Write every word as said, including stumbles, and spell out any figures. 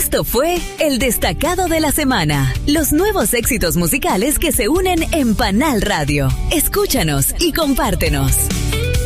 Esto fue El Destacado de la Semana. Los nuevos éxitos musicales que se unen en Panal Radio. Escúchanos y compártenos.